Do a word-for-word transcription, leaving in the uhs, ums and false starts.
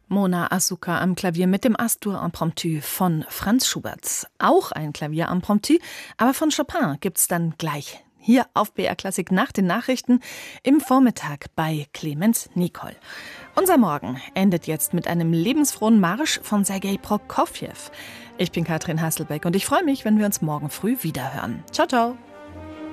Mona Asuka am Klavier mit dem Astur Impromptu von Franz Schubert. Auch ein Klavier Impromptu, aber von Chopin gibt's dann gleich hier auf B R Klassik nach den Nachrichten im Vormittag bei Clemens Nicol. Unser Morgen endet jetzt mit einem lebensfrohen Marsch von Sergei Prokofjew. Ich bin Katrin Hasselbeck und ich freue mich, wenn wir uns morgen früh wiederhören. Ciao, ciao!